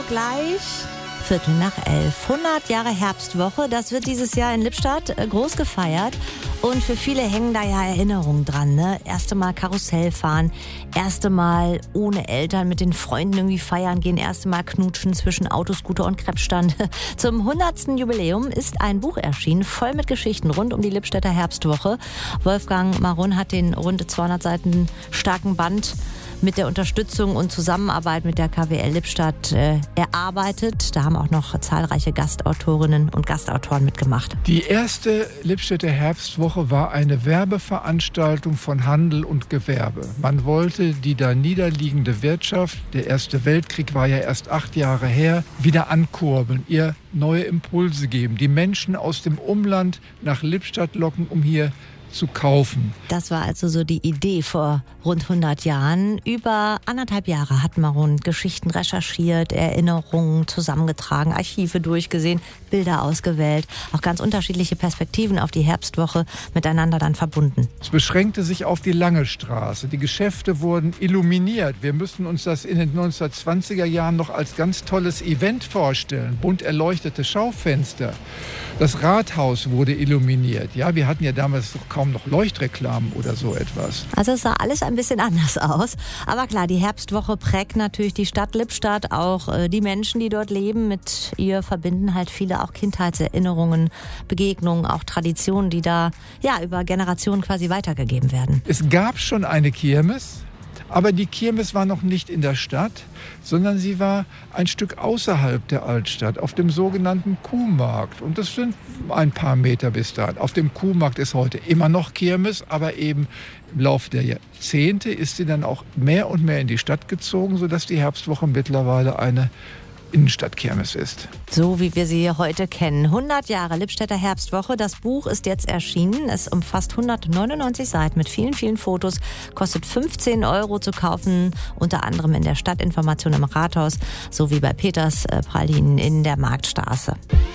gleich 11:15. 100 Jahre Herbstwoche, das wird dieses Jahr in Lippstadt groß gefeiert. Und für viele hängen da ja Erinnerungen dran, ne? Erste Mal Karussell fahren, erste Mal ohne Eltern mit den Freunden irgendwie feiern gehen, erste Mal knutschen zwischen Autoscooter und Krebsstand. Zum 100. Jubiläum ist ein Buch erschienen, voll mit Geschichten rund um die Lippstädter Herbstwoche. Wolfgang Maron hat den rund 200 Seiten starken Band mit der Unterstützung und Zusammenarbeit mit der KWL Lippstadt erarbeitet. Da haben auch noch zahlreiche Gastautorinnen und Gastautoren mitgemacht. Die erste Lippstädter Herbstwoche war eine Werbeveranstaltung von Handel und Gewerbe. Man wollte die da niederliegende Wirtschaft, der Erste Weltkrieg war ja erst 8 Jahre her, wieder ankurbeln, ihr neue Impulse geben, die Menschen aus dem Umland nach Lippstadt locken, um hier zu kaufen. Das war also so die Idee vor rund 100 Jahren. Über 1,5 Jahre hat Maron Geschichten recherchiert, Erinnerungen zusammengetragen, Archive durchgesehen, Bilder ausgewählt, auch ganz unterschiedliche Perspektiven auf die Herbstwoche miteinander dann verbunden. Es beschränkte sich auf die Lange Straße. Die Geschäfte wurden illuminiert. Wir müssen uns das in den 1920er Jahren noch als ganz tolles Event vorstellen. Bunt erleuchtete Schaufenster. Das Rathaus wurde illuminiert. Ja, wir hatten ja damals noch kaum noch Leuchtreklamen oder so etwas. Also es sah alles ein bisschen anders aus. Aber klar, die Herbstwoche prägt natürlich die Stadt Lippstadt. Auch die Menschen, die dort leben, mit ihr verbinden halt viele auch Kindheitserinnerungen, Begegnungen, auch Traditionen, die da ja über Generationen quasi weitergegeben werden. Es gab schon eine Kirmes. Aber die Kirmes war noch nicht in der Stadt, sondern sie war ein Stück außerhalb der Altstadt, auf dem sogenannten Kuhmarkt. Und das sind ein paar Meter bis dahin. Auf dem Kuhmarkt ist heute immer noch Kirmes, aber eben im Laufe der Jahrzehnte ist sie dann auch mehr und mehr in die Stadt gezogen, sodass die Herbstwoche mittlerweile eine Innenstadtkirmes ist. So wie wir sie heute kennen. 100 Jahre Lippstädter Herbstwoche. Das Buch ist jetzt erschienen. Es umfasst 199 Seiten mit vielen, vielen Fotos. Kostet 15 € zu kaufen. Unter anderem in der Stadtinformation im Rathaus sowie bei Peters Pralinen in der Marktstraße.